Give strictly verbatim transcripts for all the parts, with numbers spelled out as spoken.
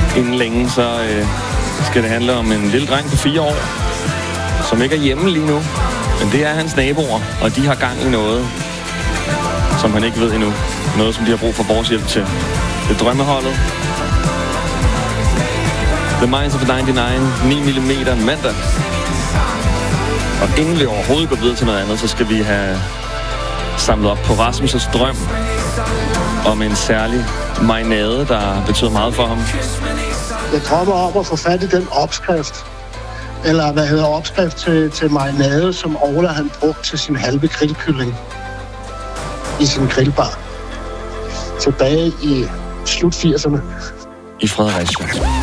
Inden længe, så øh, skal det handle om en lille dreng på fire år, som ikke er hjemme lige nu. Men det er hans naboer, og de har gang i noget, som han ikke ved endnu. Noget, som de har brug for vores hjælp til. Det er drømmeholdet. The Minds of nioghalvfems, ni millimeter mandag. Og inden vi overhovedet går videre til noget andet, så skal vi have samlet op på Rasmus' drøm om en særlig marinade, der betyder meget for ham. Jeg drømmer om at få fat i den opskrift, eller hvad hedder opskrift til, til marinade, som Ola han brugte til sin halve grillkylling i sin grillbar. Tilbage i slut firserne. I Fredericia.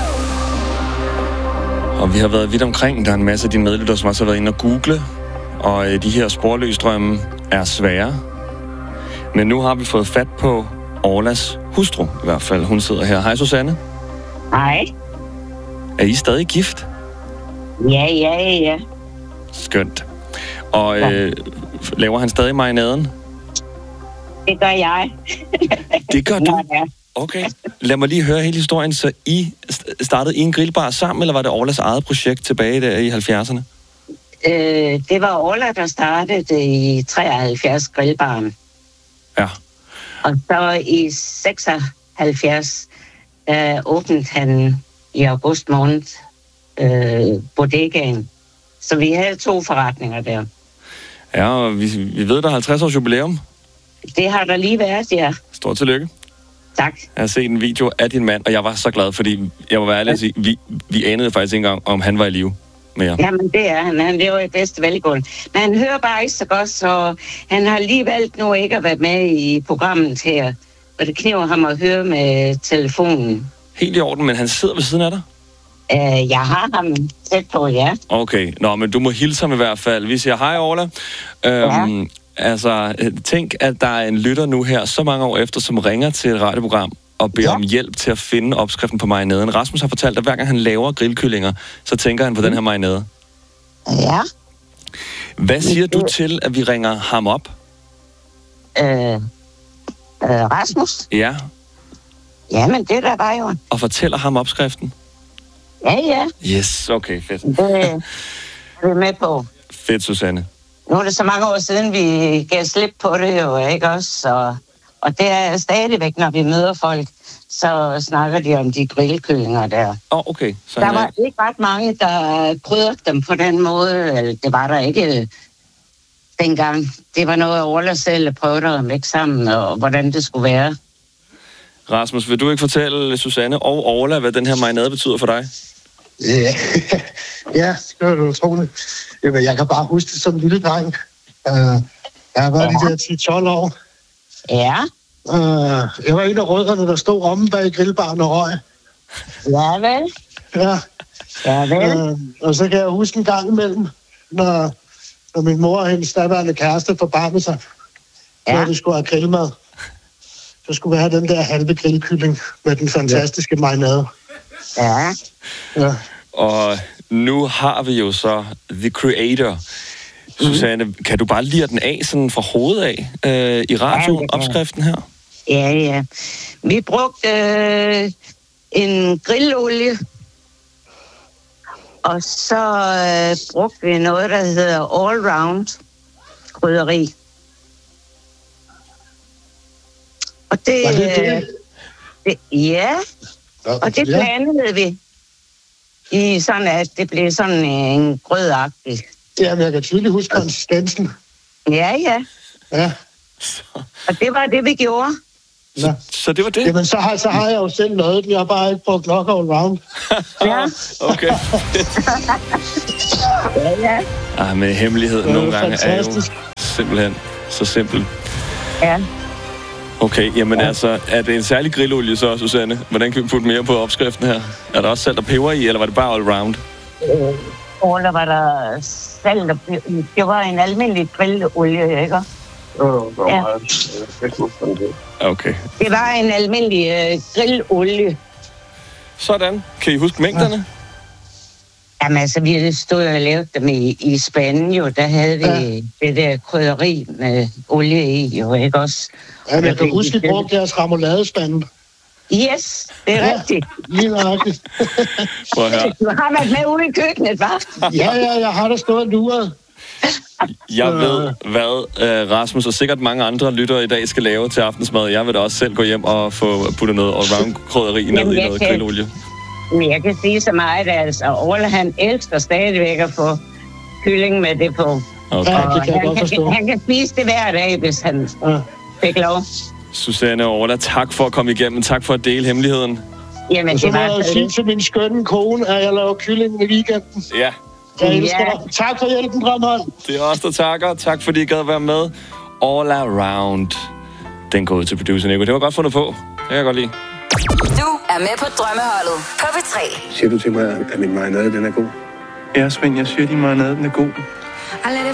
Og vi har været vidt omkring. Der er en masse af dine medlyttere, som også har været inde og google. Og de her sporløsdrømme er svære. Men nu har vi fået fat på Orlas hustru, i hvert fald. Hun sidder her. Hej, Susanne. Hej. Er I stadig gift? Ja, ja, ja. Skønt. Og øh, laver han stadig marinaden? Det gør jeg. Det gør du? Okay. Lad mig lige høre hele historien. Så I startede i en grillbar sammen, eller var det Orlas eget projekt tilbage der i halvfjerdserne? Øh, det var Orla, der startede i treoghalvfjerds grillbaren. Ja. Og så i seksoghalvfjerds øh, åbnede han i august måned øh, bodegaen. Så vi havde to forretninger der. Ja, og vi, vi ved, der er halvtreds års jubilæum. Det har der lige været, ja. Stort tillykke. Tak. Jeg har set en video af din mand, og jeg var så glad, fordi jeg må være ærlig at sige, vi, vi anede faktisk ikke engang, om han var i live mere. Jamen, det er han. Han lever i bedste velgående. Men han hører bare ikke så godt, så han har lige valgt nu ikke at være med i programmet her. Og det kniver ham at høre med telefonen. Helt i orden, men han sidder ved siden af dig? Uh, jeg har ham tæt på, ja. Okay, nå, men du må hilse ham i hvert fald. Vi siger hej, Orla. Øhm, ja. Altså, tænk, at der er en lytter nu her, så mange år efter, som ringer til et radioprogram og beder ja. om hjælp til at finde opskriften på marinaden. Rasmus har fortalt, at hver gang han laver grillkyllinger, så tænker han på mm. den her marinade. Ja. Hvad siger du til, at vi ringer ham op? Øh, øh, Rasmus? Ja. Jamen, det der var jo. Og fortæller ham opskriften? Ja, ja. Yes, okay, fedt. Det er vi med på. Fedt, Susanne. Nu er det så mange år siden, vi gav slip på det jo, ikke også? Og, og det er stadigvæk, når vi møder folk, så snakker de om de grillkyllinger der. Åh, oh, okay. Så der var er... ikke ret mange, der prøvede dem på den måde. Eller det var der ikke dengang. Det var noget, Orla selv prøvede at mække sammen, og hvordan det skulle være. Rasmus, vil du ikke fortælle Susanne og Orla, hvad den her marinade betyder for dig? Ja, ja, det er jo utroligt. Jamen, jeg kan bare huske det som en lille dreng. Uh, jeg har været ja. de der ti tolv år. Ja. Uh, jeg var en af rødderne, der stod omme bag grillbaren og røg. Ja, vel? Ja. Ja, vel? Uh, og så kan jeg huske en gang imellem, når, når min mor og hendes daværende kæreste forbarmede sig, ja. når de skulle have grillmad. Så skulle vi have den der halve grillkylling med den fantastiske marinade. Ja. Ja. Og nu har vi jo så The Creator. Susanne, mm. kan du bare lire den af sådan fra hovedet af øh, i radioen, ja, opskriften her? Ja, ja. Vi brugte øh, en grillolie, og så øh, brugte vi noget, der hedder all-round krydderi. Og det... Var det det? det ja, Nå, og det blandede vi i sådan, at det blev sådan en grødagtig. Ja, men jeg kan tydeligt huske konsistensen. Ja, ja. Ja. Og det var det, vi gjorde. Så, så det var det? Jamen, så har, så har jeg jo selv noget. Jeg har bare ikke brugt nok all round. Ja. Okay. Ja, ja. Ah, med hemmeligheden nogle gange fantastisk. Er jo simpelthen så simpelt. Ja. Okay, jamen ja. altså, er det en særlig grillolie så, Susanne? Hvordan kan vi putte mere på opskriften her? Er der også salt og peber i, eller var det bare all round? Øh, og der var der salt og peber. Det var en almindelig grillolie, ikke? Ja. Okay. Det var en almindelig øh, grillolie. Sådan. Kan I huske mængderne? Ja. Jamen altså, vi stod og lavede dem i, i spanden jo. Der havde vi ja. det der krydderi med olie i, jo, ikke også? Ja, men jeg kan huske, at I brugte jeres ramouladespanden. Yes, det er Ja, rigtigt. lige nøjagtigt. Prøv at høre. Du har været med ude i køkkenet, hva'? Ja, ja, jeg har da stået og luret. Jeg ved, hvad øh, Rasmus og sikkert mange andre lyttere i dag skal lave til aftensmad. Jeg vil da også selv gå hjem og få puttet noget allround-krydderi ned Jamen, i jeg noget kan- grillolie. Men jeg kan sige så meget, altså, Orla, han elsker stadigvæk at få kylling med det på. Okay. Ja, Og det kan jeg han, godt forstå. kan, han kan spise det hver dag, hvis han Ja. fik lov. Susanne og Orla, tak for at komme igennem. Tak for at dele hemmeligheden. Jamen, Og så det må var jeg jo så sige lidt. til min skønne kone, at jeg laver kylling i weekenden. Ja, Jeg elsker Ja. dig. Tak for hjælpen, Drømholm. det er os, der takker. Tak fordi I gad være med. All around. Den går ud til producer Nico. Det var godt fundet på. Det kan jeg godt lide. Du er med på Drømmeholdet på P tre. Siger du til mig, at min marinade, den er god? Ja, Svend, jeg siger, at din marinade den er god. I let it